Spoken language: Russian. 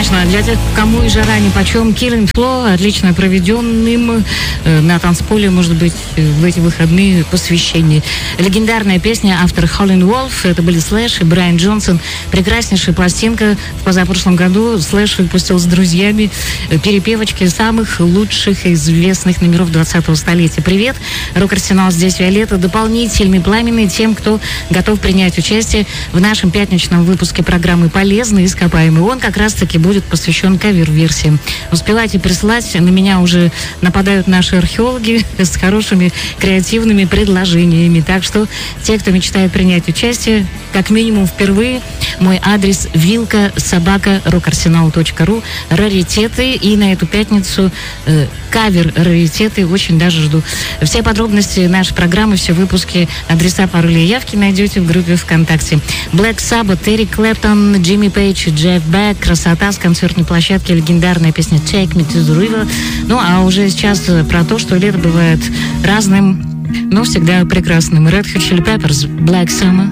конечно, для тех, кому и жара нипочем, Killing Floor, отлично проведенным на танцполе, может быть, в эти выходные посвящение. Легендарная песня, автор Howlin' Wolf, это были Слэш и Брайан Джонсон. Прекраснейшая пластинка. В позапрошлом году Слэш выпустил с друзьями перепевочки самых лучших и известных номеров 20-го столетия. Привет, Рок-Арсенал, здесь Виолетта. Дополнительный пламенный тем, кто готов принять участие в нашем пятничном выпуске программы «Полезный ископаемый». Он как раз-таки будет посвящен кавер-версиям. Успевайте присылать. На меня уже нападают наши археологи с хорошими креативными предложениями. Так что те, кто мечтает принять участие, как минимум впервые, мой адрес vilka@rockarsenal.ru. Раритеты. И на эту пятницу кавер-раритеты. Очень даже жду. Все подробности нашей программы, все выпуски, адреса, пароли и явки найдете в группе ВКонтакте. Black Sabbath, Эрик Клэптон, Джимми Пейдж, Джефф Бек. Красота с концертной площадки. Легендарная песня Take Me to the River. Ну, а уже сейчас про то, что лето бывает разным, но всегда прекрасным. Red Hot Chili Peppers, Black Summer.